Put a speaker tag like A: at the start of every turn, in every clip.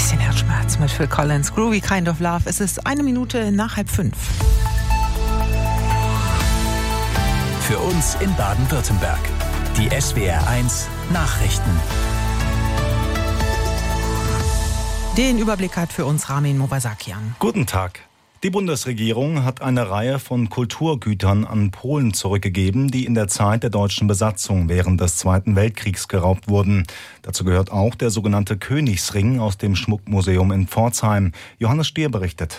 A: Bisschen Herzschmerz mit Phil Collins. Groovy Kind of Love. Es ist 5:01.
B: Für uns in Baden-Württemberg. Die SWR1 Nachrichten.
A: Den Überblick hat für uns Ramin Mobasakian.
C: Guten Tag. Die Bundesregierung hat eine Reihe von Kulturgütern an Polen zurückgegeben, die in der Zeit der deutschen Besatzung während des Zweiten Weltkriegs geraubt wurden. Dazu gehört auch der sogenannte Königsring aus dem Schmuckmuseum in Pforzheim. Johannes Stier berichtet.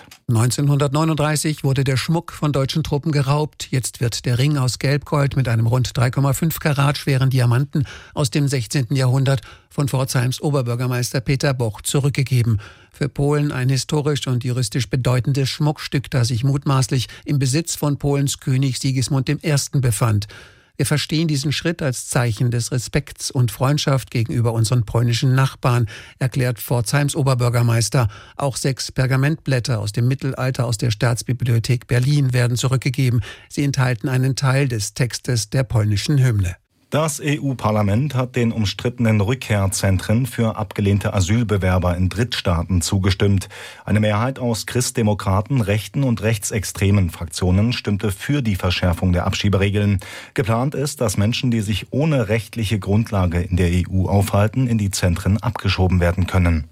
D: 1939 wurde der Schmuck von deutschen Truppen geraubt. Jetzt wird der Ring aus Gelbgold mit einem rund 3,5 Karat schweren Diamanten aus dem 16. Jahrhundert von Pforzheims Oberbürgermeister Peter Boch zurückgegeben. Für Polen ein historisch und juristisch bedeutendes Schmuckstück, das sich mutmaßlich im Besitz von Polens König Sigismund I. befand. Wir verstehen diesen Schritt als Zeichen des Respekts und Freundschaft gegenüber unseren polnischen Nachbarn, erklärt Pforzheims Oberbürgermeister. Auch 6 Pergamentblätter aus dem Mittelalter aus der Staatsbibliothek Berlin werden zurückgegeben. Sie enthalten einen Teil des Textes der polnischen Hymne.
C: Das EU-Parlament hat den umstrittenen Rückkehrzentren für abgelehnte Asylbewerber in Drittstaaten zugestimmt. Eine Mehrheit aus Christdemokraten, rechten und rechtsextremen Fraktionen stimmte für die Verschärfung der Abschieberegeln. Geplant ist, dass Menschen, die sich ohne rechtliche Grundlage in der EU aufhalten, in die Zentren abgeschoben werden können.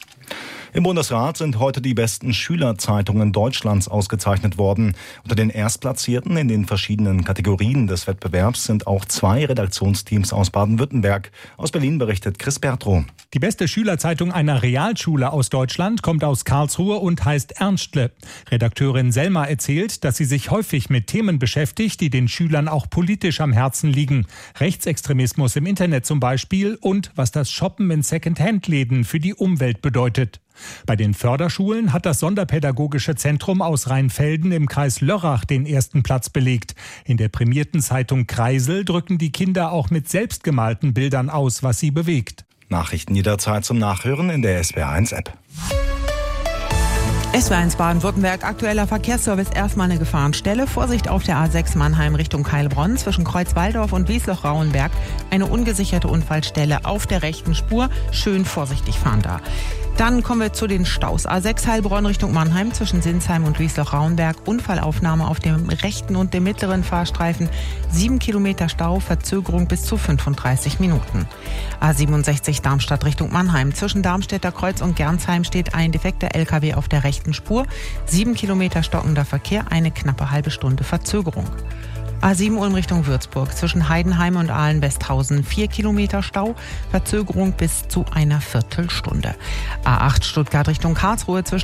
C: Im Bundesrat sind heute die besten Schülerzeitungen Deutschlands ausgezeichnet worden. Unter den Erstplatzierten in den verschiedenen Kategorien des Wettbewerbs sind auch 2 Redaktionsteams aus Baden-Württemberg. Aus Berlin berichtet Chris Bertrow.
E: Die beste Schülerzeitung einer Realschule aus Deutschland kommt aus Karlsruhe und heißt Ernstle. Redakteurin Selma erzählt, dass sie sich häufig mit Themen beschäftigt, die den Schülern auch politisch am Herzen liegen. Rechtsextremismus im Internet zum Beispiel und was das Shoppen in Second-Hand-Läden für die Umwelt bedeutet. Bei den Förderschulen hat das Sonderpädagogische Zentrum aus Rheinfelden im Kreis Lörrach den ersten Platz belegt. In der prämierten Zeitung Kreisel drücken die Kinder auch mit selbstgemalten Bildern aus, was sie bewegt.
C: Nachrichten jederzeit zum Nachhören in der SWR1-App.
A: SWR1 Baden-Württemberg, aktueller Verkehrsservice, erstmal eine Gefahrenstelle. Vorsicht auf der A6 Mannheim Richtung Heilbronn zwischen Kreuzwaldorf und Wiesloch-Rauenberg. Eine ungesicherte Unfallstelle auf der rechten Spur. Schön vorsichtig fahren da. Dann kommen wir zu den Staus. A6 Heilbronn Richtung Mannheim zwischen Sinsheim und Wiesloch-Rauenberg. Unfallaufnahme auf dem rechten und dem mittleren Fahrstreifen. 7 Kilometer Stau, Verzögerung bis zu 35 Minuten. A67 Darmstadt Richtung Mannheim. Zwischen Darmstädter Kreuz und Gernsheim steht ein defekter LKW auf der rechten Spur. 7 Kilometer stockender Verkehr, eine knappe halbe Stunde Verzögerung. A7 Ulm Richtung Würzburg, zwischen Heidenheim und Ahlen-Westhausen 4 Kilometer Stau, Verzögerung bis zu einer Viertelstunde. A8 Stuttgart Richtung Karlsruhe zwischen